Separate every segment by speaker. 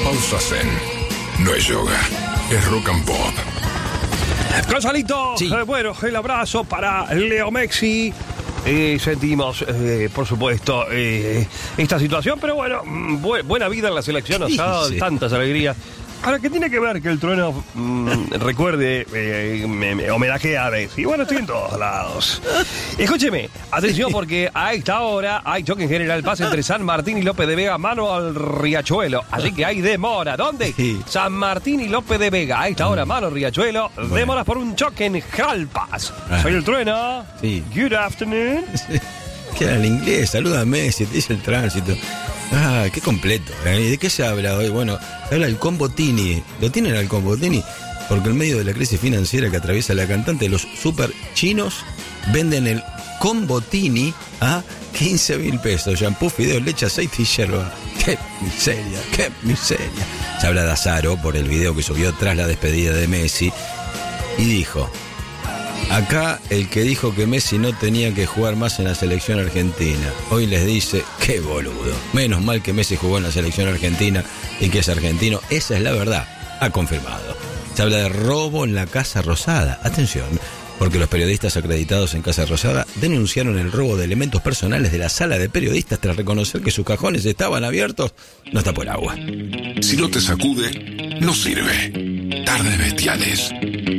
Speaker 1: Pausa Zen. No es yoga, es rock and pop.
Speaker 2: Gonzalito,
Speaker 3: Sí.
Speaker 2: Bueno, el abrazo para Leo Messi. Sentimos, por supuesto, esta situación, pero bueno, buena vida en la selección nos ha dado tantas alegrías. Ahora, ¿qué tiene que ver que el trueno recuerde, me homenajea a Messi? Bueno, estoy en todos lados. Escúcheme, atención, porque a esta hora hay choque en General Paz entre San Martín y López de Vega, mano al Riachuelo. Así que hay demora. ¿Dónde?
Speaker 3: Sí.
Speaker 2: San Martín y López de Vega. A esta hora, mano Riachuelo.
Speaker 3: Bueno.
Speaker 2: Demoras por un choque en General Paz.
Speaker 3: Ah.
Speaker 2: Soy el trueno.
Speaker 3: Sí.
Speaker 2: Good afternoon.
Speaker 3: Que era el inglés, saluda a Messi, te dice el tránsito. Ah, qué completo. ¿Y de qué se habla hoy? Bueno, se habla del combo Tini. ¿Lo tienen al combo Tini? Porque en medio de la crisis financiera que atraviesa la cantante, los super chinos venden el combo Tini a 15.000 pesos. Shampoo, fideos, leche, aceite y yerba. ¡Qué miseria! ¡Qué miseria! Se habla de Azaro por el video que subió tras la despedida de Messi. Y dijo: acá el que dijo que Messi no tenía que jugar más en la selección argentina, hoy les dice, qué boludo. Menos mal que Messi jugó en la selección argentina y que es argentino. Esa es la verdad, ha confirmado. Se habla de robo en la Casa Rosada. Atención, porque los periodistas acreditados en Casa Rosada denunciaron el robo de elementos personales de la sala de periodistas tras reconocer que sus cajones estaban abiertos. No está por agua.
Speaker 1: Si no te sacude, no sirve. Tardes bestiales.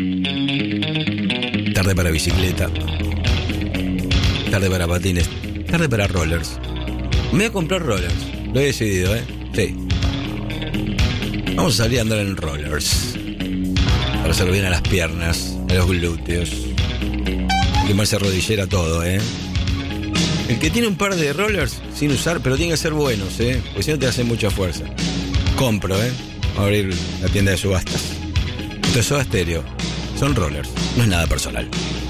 Speaker 3: Tarde para bicicleta, tarde para patines, tarde para rollers. Me voy a comprar rollers, lo he decidido, Sí. Vamos a salir a andar en rollers para hacer bien a las piernas, a los glúteos, quemarse rodillera, todo, El que tiene un par de rollers sin usar, pero tiene que ser buenos, porque si no te hace mucha fuerza. Compro, Vamos a abrir la tienda de subastas. Esto es Soda Stereo. Son rollers, no es nada personal.